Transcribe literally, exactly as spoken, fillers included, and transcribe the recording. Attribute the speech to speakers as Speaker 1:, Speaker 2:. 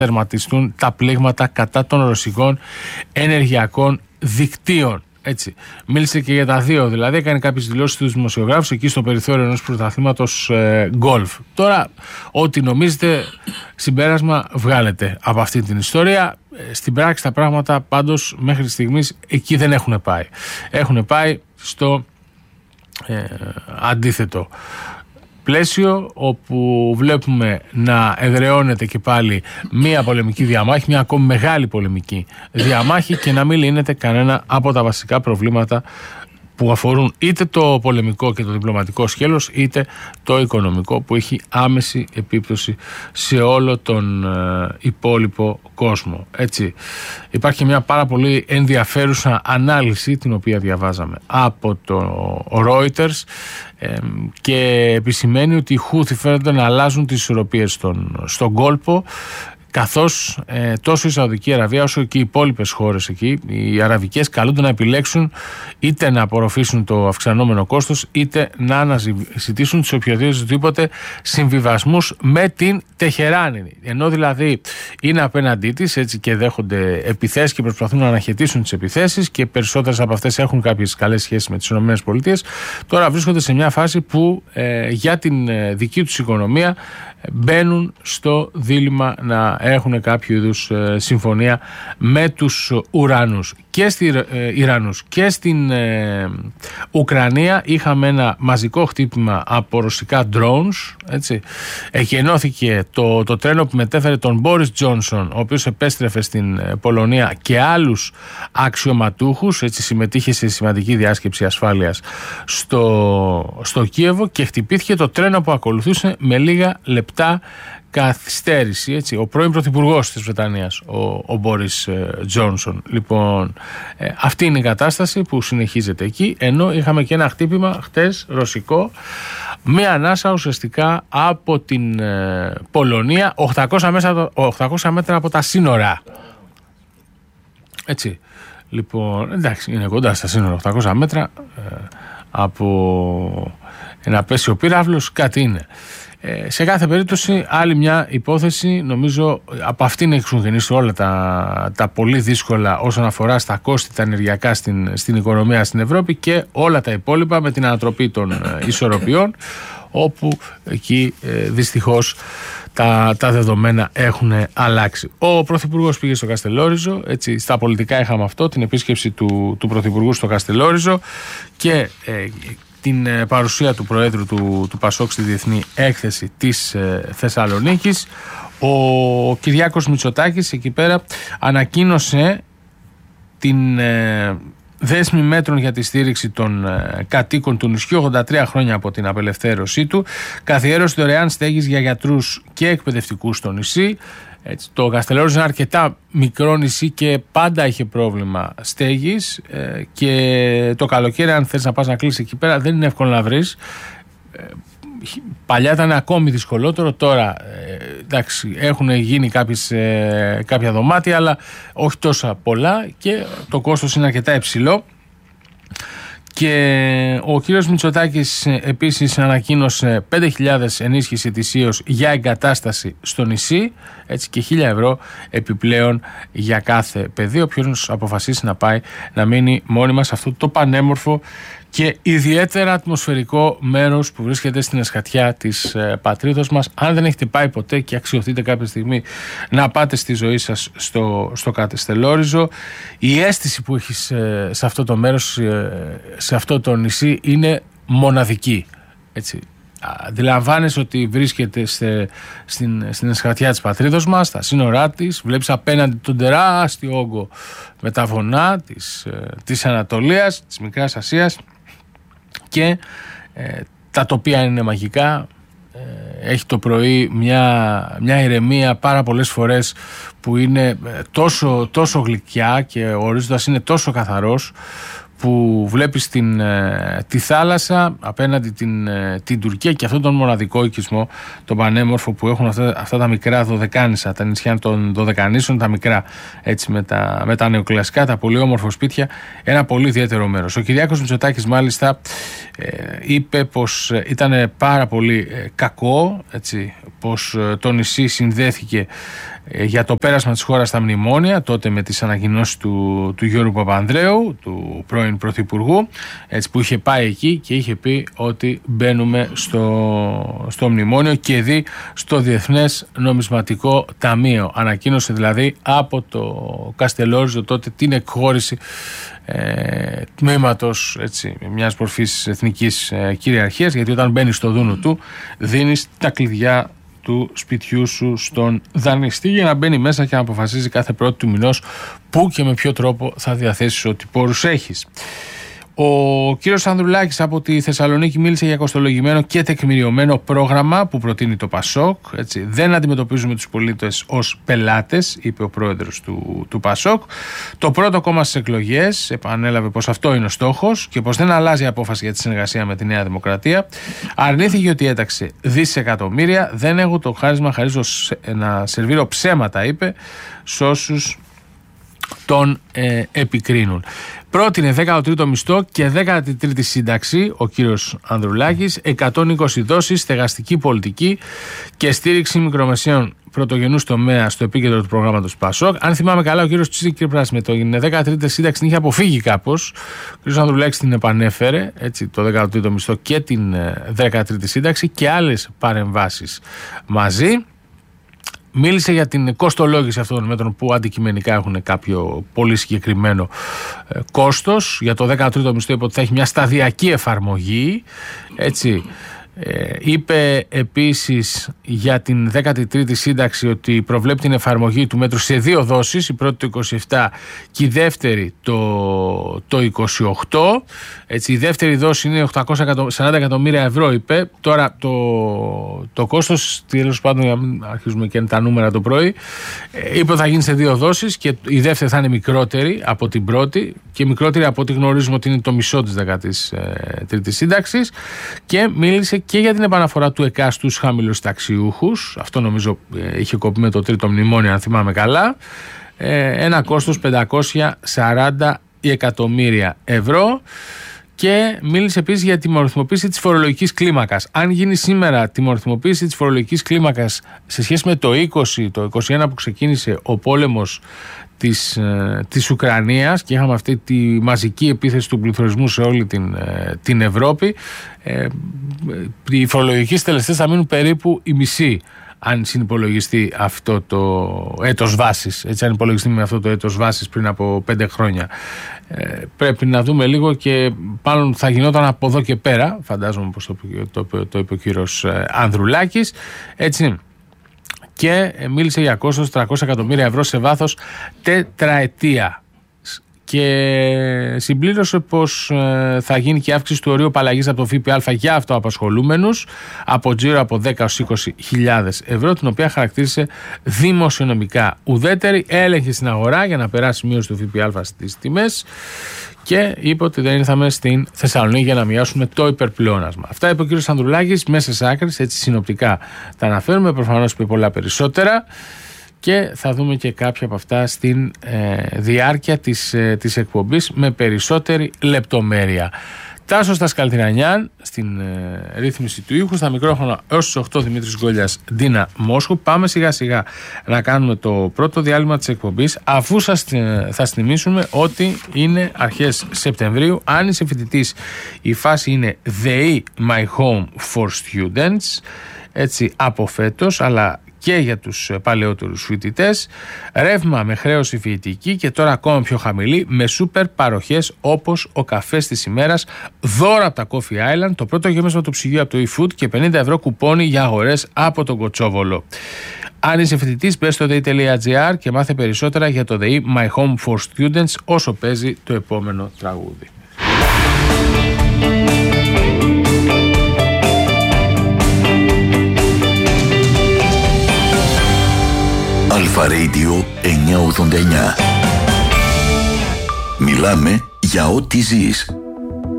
Speaker 1: τερματιστούν τα πλήγματα κατά των ρωσικών ενεργειακών δικτύων. Έτσι. Μίλησε και για τα δύο, δηλαδή έκανε κάποιες δηλώσεις στους δημοσιογράφους εκεί στο περιθώριο ενός πρωταθλήματος ε, γκολφ. Τώρα, ό,τι νομίζετε, συμπέρασμα βγάλετε από αυτή την ιστορία. Ε, στην πράξη τα πράγματα πάντως μέχρι στιγμής εκεί δεν έχουν πάει. Έχουν πάει στο ε, αντίθετο πλαίσιο, όπου βλέπουμε να εδραιώνεται και πάλι μία πολεμική διαμάχη, μία ακόμη μεγάλη πολεμική διαμάχη, και να μην λύνεται κανένα από τα βασικά προβλήματα που αφορούν είτε το πολεμικό και το διπλωματικό σκέλος, είτε το οικονομικό, που έχει άμεση επίπτωση σε όλο τον ε, υπόλοιπο κόσμο. Έτσι. Υπάρχει μια πάρα πολύ ενδιαφέρουσα ανάλυση, την οποία διαβάζαμε από το Reuters, ε, και επισημαίνει ότι οι Χούθι φαίνονται να αλλάζουν τις ισορροπίες στον, στον κόλπο, καθώς ε, τόσο η Σαουδική Αραβία όσο και οι υπόλοιπες χώρες εκεί, οι αραβικές, καλούνται να επιλέξουν είτε να απορροφήσουν το αυξανόμενο κόστος, είτε να αναζητήσουν τους οποιοδήποτε συμβιβασμούς με την Τεχεράνη. Ενώ δηλαδή είναι απέναντί της, έτσι, και δέχονται επιθέσεις και προσπαθούν να αναχαιτήσουν τις επιθέσεις, και περισσότερες από αυτές έχουν κάποιες καλές σχέσεις με τις ΗΠΑ. Τώρα βρίσκονται σε μια φάση που ε, για την ε, δική τους οικονομία μπαίνουν στο δίλημμα να έχουν κάποιο είδους ε, συμφωνία με τους Ουρανούς. Και στη, ε, Ιρανούς και στην ε, Ουκρανία είχαμε ένα μαζικό χτύπημα από ρωσικά drones. Έτσι. Εκενώθηκε το, το τρένο που μετέφερε τον Μπόρις Τζόνσον, ο οποίος επέστρεφε στην ε, Πολωνία, και άλλους αξιωματούχους. Έτσι, συμμετείχε σε σημαντική διάσκεψη ασφάλειας στο, στο Κίεβο, και χτυπήθηκε το τρένο που ακολουθούσε με λίγα λεπτά καθυστέρηση. Έτσι. Ο πρώην πρωθυπουργός της Βρετανίας, ο, ο Μπόρις ε, Τζόνσον. Λοιπόν, ε, αυτή είναι η κατάσταση που συνεχίζεται εκεί, ενώ είχαμε και ένα χτύπημα χτες ρωσικό, μία ανάσα ουσιαστικά από την ε, Πολωνία, οκτακόσια, μέσα, οκτακόσια μέτρα από τα σύνορα. Έτσι. Λοιπόν, εντάξει, είναι κοντά στα σύνορα, οκτακόσια μέτρα ε, από ένα πέσιο πύραυλος, κάτι είναι. Ε, σε κάθε περίπτωση, άλλη μια υπόθεση, νομίζω από αυτήν έχουν γεννήσει όλα τα, τα πολύ δύσκολα όσον αφορά στα κόστη τα ενεργειακά στην, στην οικονομία στην Ευρώπη, και όλα τα υπόλοιπα με την ανατροπή των ε, ισορροπιών, όπου εκεί ε, δυστυχώς τα, τα δεδομένα έχουν αλλάξει. Ο Πρωθυπουργός πήγε στο Καστελόριζο, έτσι, στα πολιτικά είχαμε αυτό, την επίσκεψη του, του Πρωθυπουργού στο Καστελόριζο, και ε, την παρουσία του Προέδρου του, του Πασόκ στη Διεθνή Έκθεση της ε, Θεσσαλονίκης. Ο Κυριάκος Μητσοτάκης εκεί πέρα ανακοίνωσε την ε, δέσμη μέτρων για τη στήριξη των ε, κατοίκων του νησιού ογδόντα τρία χρόνια από την απελευθέρωσή του, καθιέρωση δωρεάν στέγης για γιατρούς και εκπαιδευτικούς στο νησί. Έτσι, το Καστελόριζο είναι αρκετά μικρό νησί και πάντα είχε πρόβλημα στέγης, ε, και το καλοκαίρι, αν θες να πας να κλείσεις εκεί πέρα, δεν είναι εύκολο να βρεις. Ε, παλιά ήταν ακόμη δυσκολότερο, τώρα ε, εντάξει, έχουν γίνει κάποιες, ε, κάποια δωμάτια, αλλά όχι τόσα πολλά, και το κόστος είναι αρκετά υψηλό. Και ο κύριος Μητσοτάκης επίσης ανακοίνωσε πέντε χιλιάδες ενίσχυση ετησίως για εγκατάσταση στο νησί, έτσι, και χίλια ευρώ επιπλέον για κάθε παιδί, όποιος αποφασίσει να πάει να μείνει μόνιμα σε αυτό το πανέμορφο και ιδιαίτερα ατμοσφαιρικό μέρος που βρίσκεται στην εσχατιά της ε, πατρίδος μας. Αν δεν έχετε πάει ποτέ και αξιωθείτε κάποια στιγμή να πάτε στη ζωή σας στο, στο Καστελόριζο, η αίσθηση που έχεις ε, σε αυτό το μέρος, ε, σε αυτό το νησί, είναι μοναδική. Έτσι. Αντιλαμβάνεσαι ότι βρίσκεται σε, στην, στην εσχατιά της πατρίδος μας, στα σύνορά της, βλέπεις απέναντι τον τεράστιο όγκο με τα βονά της, ε, της Ανατολίας, της Μικράς Ασίας, και ε, τα τοπία είναι μαγικά. Ε, έχει το πρωί μια, μια ηρεμία πάρα πολλές φορές που είναι τόσο, τόσο γλυκιά, και ο ορίζοντας είναι τόσο καθαρός, που βλέπεις την, ε, τη θάλασσα απέναντι την, ε, την Τουρκία, και αυτόν τον μοναδικό οικισμό, τον πανέμορφο που έχουν αυτά, αυτά τα μικρά δωδεκάνησα, τα νησιά των δωδεκανήσων, τα μικρά, έτσι, με τα, με τα νεοκλασικά, τα πολύ όμορφα σπίτια, ένα πολύ ιδιαίτερο μέρος. Ο Κυριάκος Μητσοτάκης μάλιστα ε, είπε πως ήταν πάρα πολύ ε, κακό, έτσι, πως ε, το νησί συνδέθηκε για το πέρασμα της χώρας στα μνημόνια, τότε με τις ανακοινώσεις του, του Γιώργου Παπανδρέου, του πρώην Πρωθυπουργού, έτσι, που είχε πάει εκεί και είχε πει ότι μπαίνουμε στο, στο μνημόνιο και δει στο Διεθνές Νομισματικό Ταμείο. Ανακοίνωσε δηλαδή από το Καστελόριζο τότε την εκχώρηση ε, τμήματος, έτσι, μιας μορφής εθνικής ε, κυριαρχίας, γιατί όταν μπαίνεις στο δούνο του δίνεις τα κλειδιά του σπιτιού σου στον δανειστή για να μπαίνει μέσα και να αποφασίζει κάθε πρώτη του μηνός πού και με ποιο τρόπο θα διαθέσεις ό,τι πόρους έχεις. Ο κύριος Ανδρουλάκης από τη Θεσσαλονίκη μίλησε για κοστολογημένο και τεκμηριωμένο πρόγραμμα που προτείνει το Πασόκ. Έτσι. Δεν αντιμετωπίζουμε τους πολίτες ως πελάτες, είπε ο πρόεδρος του, του Πασόκ. Το πρώτο κόμμα στις εκλογές επανέλαβε πως αυτό είναι ο στόχος και πως δεν αλλάζει η απόφαση για τη συνεργασία με τη Νέα Δημοκρατία. Αρνήθηκε ότι έταξε δισεκατομμύρια. Δεν έχω το χάρισμα, χαρίζω να σερβίρω ψέματα, είπε, σε όσους τον ε, επικρίνουν. Πρότεινε δέκατο τρίτο μισθό και δέκατη τρίτη σύνταξη ο κύριος Ανδρουλάκης, εκατόν είκοσι δόσεις, στεγαστική πολιτική και στήριξη μικρομεσαίων πρωτογενούς τομέα στο επίκεντρο του προγράμματος Πασόκ. Αν θυμάμαι καλά, ο κύριος Τσίπρας με το δέκατη τρίτη σύνταξη την είχε αποφύγει κάπως. Ο κύριος Ανδρουλάκης την επανέφερε, έτσι, το δέκατο τρίτο μισθό και την δέκατη τρίτη σύνταξη και άλλες παρεμβάσεις μαζί. Μίλησε για την κοστολόγηση αυτών των μέτρων που αντικειμενικά έχουν κάποιο πολύ συγκεκριμένο ε, κόστος. Για το δέκατο τρίτο μισθό είπε ότι θα έχει μια σταδιακή εφαρμογή. Έτσι. Ε, είπε επίσης για την δέκατη τρίτη σύνταξη ότι προβλέπει την εφαρμογή του μέτρου σε δύο δόσεις, η πρώτη το είκοσι επτά και η δεύτερη το, το είκοσι οκτώ. Έτσι, η δεύτερη δόση είναι οκτακόσια σαράντα εκατομμύρια ευρώ, είπε. Τώρα το, το κόστος, τέλος πάντων, για να μην αρχίζουμε και τα νούμερα το πρωί, ε, είπε ότι θα γίνει σε δύο δόσεις και η δεύτερη θα είναι μικρότερη από την πρώτη και μικρότερη από ό,τι γνωρίζουμε ότι είναι το μισό της δέκατης τρίτης σύνταξης, και μίλησε και για την επαναφορά του ΕΚΑ στους χαμηλοσταξιούχους. Αυτό νομίζω ε, είχε κοπεί με το τρίτο μνημόνιο, αν θυμάμαι καλά. Ε, ένα κόστος πεντακόσια σαράντα εκατομμύρια ευρώ. Και μίλησε επίσης για τη μορφημοποίηση της φορολογικής κλίμακας. Αν γίνει σήμερα τη μορφημοποίηση της φορολογικής κλίμακας σε σχέση με το είκοσι, το είκοσι ένα που ξεκίνησε ο πόλεμος της, της Ουκρανίας και είχαμε αυτή τη μαζική επίθεση του πληθωρισμού σε όλη την, την Ευρώπη, ε, οι φορολογικοί συντελεστές θα μείνουν περίπου η μισή, αν συνυπολογιστεί αυτό το έτος βάσης, έτσι, αν υπολογιστεί με αυτό το έτος βάσης πριν από πέντε χρόνια. Ε, πρέπει να δούμε λίγο και πάνω θα γινόταν από εδώ και πέρα, φαντάζομαι πως το, το, το, το είπε ο κύριος Ανδρουλάκης, έτσι. Και μίλησε για κόστος τριακόσια εκατομμύρια ευρώ σε βάθος τετραετία. Και συμπλήρωσε πως ε, θα γίνει και αύξηση του ορίου απαλλαγής από το ΦΠΑ για αυτοαπασχολούμενους από τζίρο από δέκα έως είκοσι χιλιάδες ευρώ, την οποία χαρακτήρισε δημοσιονομικά ουδέτερη. Έλεγχε στην αγορά για να περάσει μείωση του ΦΠΑ στις τιμές και είπε ότι δεν ήρθαμε στην Θεσσαλονίκη για να μειώσουμε το υπερπλεόνασμα. Αυτά είπε ο κ. Ανδρουλάκης, μέσα σε άκρης, έτσι συνοπτικά τα αναφέρουμε. Προφανώς είπε πολλά περισσότερα. Και θα δούμε και κάποια από αυτά στην ε, διάρκεια της, ε, της εκπομπής με περισσότερη λεπτομέρεια. Τάσος Δασκαλτηρανιάν στην ε, ρύθμιση του ήχου, στα μικρόφωνα έως τις οκτώ Δημήτρης Γκόλιας, Ντίνα Μόσχου. Πάμε σιγά σιγά να κάνουμε το πρώτο διάλειμμα της εκπομπής, αφού σας ε, θα θυμίσουμε ότι είναι αρχές Σεπτεμβρίου. Αν είσαι φοιτητής, η φάση είναι ΔΕΗ My Home for Students, έτσι, από φέτος, αλλά και για τους παλαιότερους φοιτητές. Ρεύμα με χρέωση φοιτητική και τώρα ακόμα πιο χαμηλή, με σούπερ παροχές όπως ο καφές της ημέρας, δώρα από τα Coffee Island, το πρώτο γέμισμα του ψυγείου από το eFood και πενήντα ευρώ κουπόνι για αγορές από τον Κοτσόβολο. Αν είσαι φοιτητής, μπες στο dei τελεία gr και μάθε περισσότερα για το ΔΕΗ My Home for Students όσο παίζει το επόμενο τραγούδι.
Speaker 2: Αλφα Radio εννιακόσια ογδόντα εννιά. Μιλάμε για ό,τι ζεις.